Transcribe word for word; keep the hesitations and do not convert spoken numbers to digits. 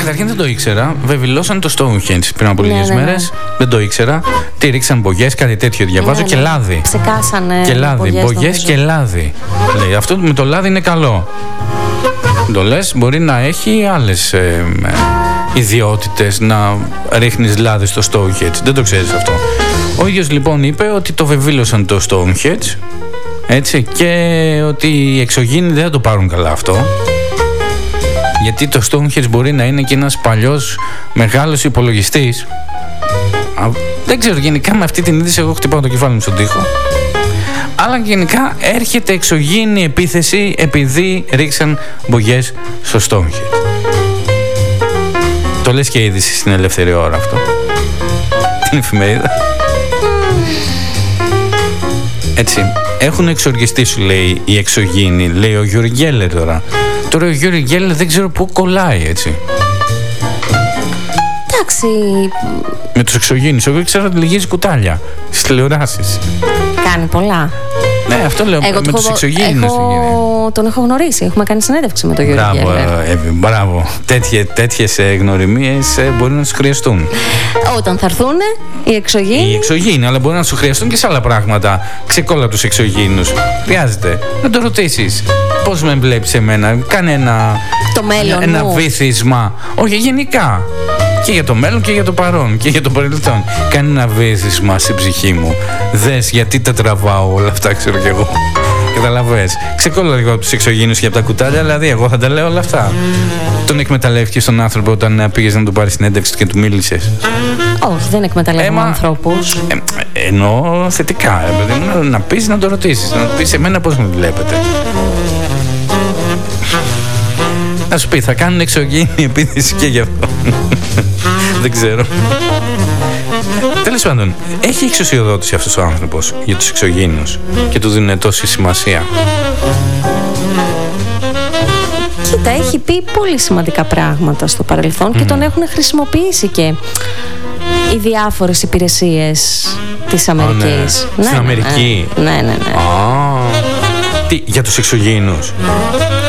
Καταρχήν δεν το ήξερα. Βεβηλώσαν το Stonehenge πριν από λίγες ναι, ναι. μέρες. Δεν το ήξερα. Τι ρίξαν μπογιές, κάτι τέτοιο διαβάζω. Ναι, και ναι. λάδι. Ψεκάσανε. Και λάδι. Μπογιές και λάδι. Λέει, αυτό με το λάδι είναι καλό. Το λες, μπορεί να έχει άλλες ε, ε, ιδιότητες να ρίχνεις λάδι στο Stonehenge. Δεν το ξέρεις αυτό. Ο ίδιος λοιπόν είπε ότι το βεβήλωσαν το Stonehenge, έτσι, και ότι οι εξωγήινοι δεν θα το πάρουν καλά αυτό. Γιατί το Stonehenge μπορεί να είναι και ένας παλιός μεγάλος υπολογιστής. Α, δεν ξέρω, γενικά με αυτή την είδηση εγώ χτυπάω το κεφάλι μου στον τοίχο. Αλλά γενικά έρχεται εξωγήινη επίθεση επειδή ρίξαν μπογιές στο Stonehenge. Το λες και είδηση στην ελεύθερη ώρα αυτό. Την εφημερίδα. Έτσι, έχουν εξοργιστεί, σου λέει, οι εξωγήινοι. Λέει ο Γιούρι Γκέλερ τώρα. Τώρα ο Γιούρι Γκέλερ δεν ξέρω πού κολλάει, έτσι. Εντάξει. Με τους εξωγήινους. Εγώ ξέρω ότι λυγίζει κουτάλια στις τηλεοράσεις. Κάνει πολλά. Ναι, αυτό λέω. Εγώ με τους εξωγήινους. έχω... Τον έχω γνωρίσει. Έχουμε κάνει συνέντευξη με τον Γιώργο Μπράβο, Γκέλερ. Εύη, μπράβο. Τέτοιε, τέτοιες ε, γνωριμίες ε, μπορεί να σου χρειαστούν. Όταν θα έρθουν οι εξωγήινοι. Οι εξωγήινοι, αλλά μπορεί να σου χρειαστούν και σε άλλα πράγματα. Ξεκόλα τους εξωγήινους. Χρειάζεται να το ρωτήσεις. Πώς με βλέπεις εμένα, κάνε ένα, Το μέλλον ένα μου. βύθισμα. Όχι, γενικά. Και για το μέλλον και για το παρόν και για το παρελθόν. Κάνε ένα βύθισμα στην ψυχή μου. Δες γιατί τα τραβάω όλα αυτά, ξέρω κι εγώ. Καταλαβες. Ξεκόλα λίγο από τους εξωγήινους και από τα κουτάλια, δηλαδή εγώ θα τα λέω όλα αυτά. Τον εκμεταλλεύτηκες τον άνθρωπο όταν πήγες να του πάρεις συνέντευξη και του μίλησες? Όχι, δεν εκμεταλλεύουμε Έμα, ανθρώπους. Ε, εννοώ θετικά. Ε, να πεις, να το ρωτήσεις. Να του πεις εμένα πώς με βλέπετε. Να σου πει, θα κάνουν εξωγήινη επίθεση και γι' αυτό. Δεν ξέρω. Τέλος πάντων, έχει εξουσιοδότηση αυτός ο άνθρωπος για τους εξωγήινους και του δίνουν τόση σημασία. Κοίτα, έχει πει πολύ σημαντικά πράγματα στο παρελθόν mm. και τον έχουν χρησιμοποιήσει και οι διάφορες υπηρεσίες της Αμερικής. Oh, ναι. Ναι, Στην ναι, Αμερική. Ναι, ναι, ναι. ναι. Oh. Τι, για τους εξωγήινους?